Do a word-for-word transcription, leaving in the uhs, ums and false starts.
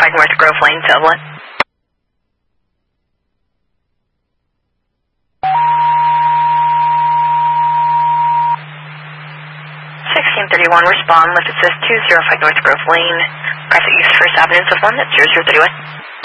five North Grove Lane to Evelyn. sixteen thirty-one, respond, lift assist two zero five North Grove Lane, traffic use First Avenue to one, that's zero zero thirty-one.